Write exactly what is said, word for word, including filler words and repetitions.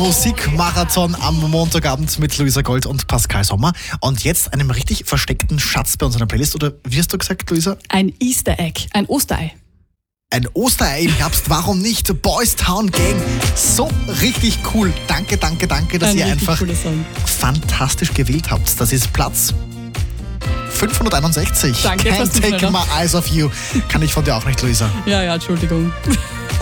Musikmarathon am Montagabend mit Luisa Gold und Pascal Sommer. Und jetzt einem richtig versteckten Schatz bei unserer Playlist. Oder wie hast du gesagt, Luisa? Ein Easter Egg, ein Osterei. Ein Osterei im Herbst, warum nicht? Boys Town Gang, so richtig cool. Danke, danke, danke, dass Ein ihr richtig einfach cooler Song. fantastisch gewählt habt. Das ist Platz fünfhunderteinundsechzig. Danke, Can't fast nicht take schneller. my eyes off you. Kann ich von dir auch nicht, Luisa. Ja, ja, Entschuldigung.